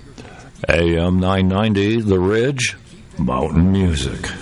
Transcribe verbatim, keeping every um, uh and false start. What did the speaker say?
A M nine ninety, The Ridge, Mountain Music.